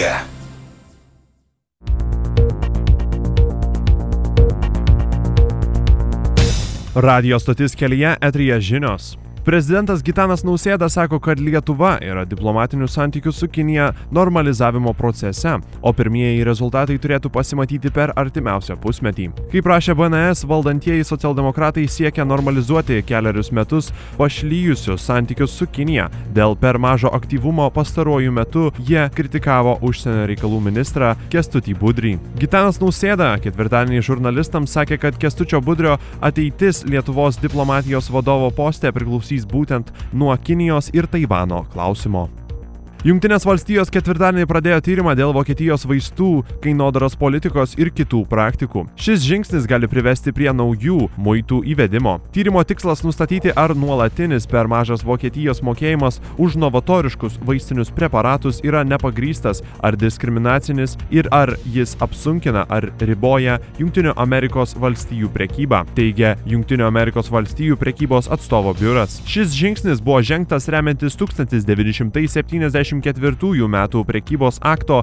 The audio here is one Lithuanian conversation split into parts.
kelyje. Radijo stotis kelyje, eteryje žinios. Prezidentas Gitanas Nausėda sako, kad Lietuva yra diplomatinių santykių su Kinija normalizavimo procese, o pirmieji rezultatai turėtų pasimatyti per artimiausią pusmetį. Kaip rašė BNS, valdantieji socialdemokratai siekia normalizuoti keliarius metus pašlyjusius santykius su Kinija. Dėl per mažo aktyvumo pastaruoju metu jie kritikavo užsienio reikalų ministrą Kęstutį Budrį. Gitanas Nausėda ketvirtadienį žurnalistams sakė, kad Kęstučio Budrio ateitis Lietuvos diplomatijos vadovo poste priklausys būtent nuo Kinijos ir Taivano klausimo. Jungtinės valstijos ketvirtadienį pradėjo tyrimą dėl Vokietijos vaistų, kainodaros politikos ir kitų praktikų. Šis žingsnis gali privesti prie naujų muitų įvedimo. Tyrimo tikslas nustatyti, ar nuolatinis per mažas Vokietijos mokėjimas už novatoriškus vaistinius preparatus yra nepagrįstas ar diskriminacinis ir ar jis apsunkina ar riboja Jungtinių Amerikos valstijų prekybą, teigia Jungtinių Amerikos valstijų prekybos atstovo biuras. Šis žingsnis buvo žengtas remiantis 1974 metų prekybos akto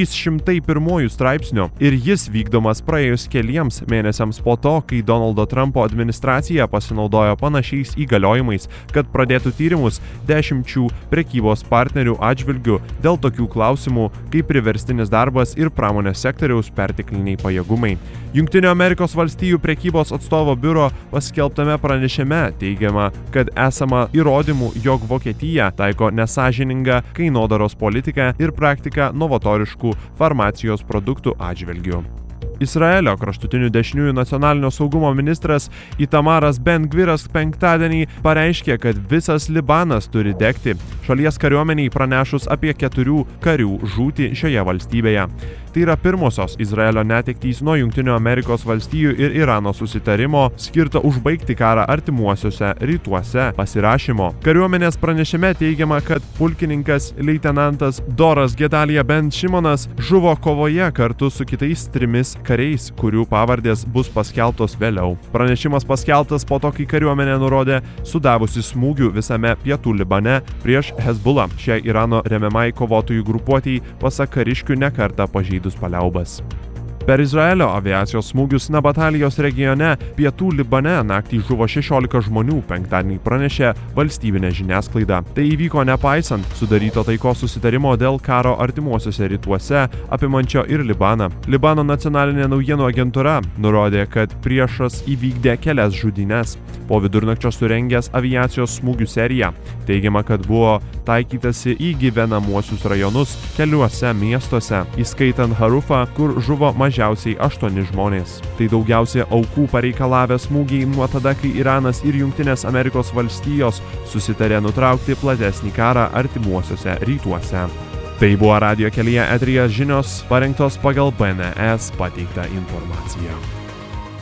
301 straipsnio ir jis vykdomas praėjus keliems mėnesiams po to, kai Donaldo Trumpo administracija pasinaudojo panašiais įgaliojimais, kad pradėtų tyrimus 10 prekybos partnerių atžvilgių dėl tokių klausimų kaip priverstinis darbas ir pramonės sektoriaus pertekliniai pajėgumai. Jungtinių Amerikos valstijų prekybos atstovo biuro paskelbtame pranešime teigiama, kad esama įrodymų, jog Vokietija taiko nesąžiningą kainodaros politiką ir praktiką novatoriškų farmacijos produktų atžvilgių. Izraelio kraštutinių dešiniųjų nacionalinio saugumo ministras Itamaras Ben-Gviras penktadienį pareiškė, kad visas Libanas turi degti, šalies kariuomeniai pranešus apie 4 karių žūtį šioje valstybėje. Tai yra pirmosios Izraelio netektys nuo Jungtinių Amerikos valstijų ir Irano susitarimo skirto užbaigti karą artimuosiuose rytuose pasirašymo. Kariuomenės pranešime teigiama, kad pulkininkas leitenantas Doras Gedalija Ben Šimonas žuvo kovoje kartu su kitais 3 kariais, kurių pavardės bus paskelbtos vėliau. Pranešimas paskelbtas po to, kai kariuomenė nurodė sudavusi smūgių visame pietų Libane prieš Hezbollah, šiai Irano remiamai kovotojų grupuotei, pasak kariškių nekartą pažeidus paliaubas. Per Izraelio aviacijos smūgius Nabatalijos regione pietų Libane naktį žuvo 16 žmonių, penktadienį pranešė valstybinė žiniasklaida. Tai įvyko nepaisant sudaryto taikos susitarimo dėl karo artimuosiuose rytuose, apimančio ir Libaną. Libano nacionalinė naujienų agentūra nurodė, kad priešas įvykdė kelias žudynes po vidurnakčio surengęs aviacijos smūgių seriją. Teigiama, kad buvo taikytasi į gyvenamuosius rajonus keliuose miestuose, įskaitant Harufą, kur žuvo mažiausiai 8 žmonės. Tai daugiausiai aukų pareikalavę smūgiai nuo tada, kai Iranas ir Jungtinės Amerikos valstijos susitarė nutraukti platesnį karą artimuosiuose rytuose. Tai buvo Radijo kelyje, eteryje žinios parengtos pagal BNS pateiktą informaciją.